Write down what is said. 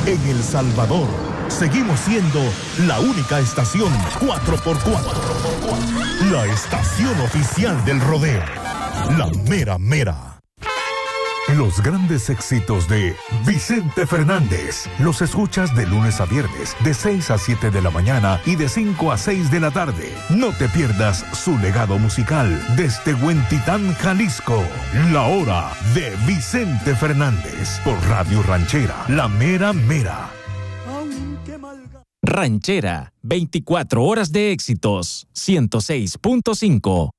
En El Salvador, seguimos siendo la única estación 4x4. La estación oficial del rodeo. La mera mera. Los grandes éxitos de Vicente Fernández los escuchas de lunes a viernes, de 6 a 7 de la mañana y de 5 a 6 de la tarde. No te pierdas su legado musical desde Huentitán, Jalisco. La hora de Vicente Fernández por Radio Ranchera, la mera mera. Ranchera, 24 horas de éxitos, 106.5.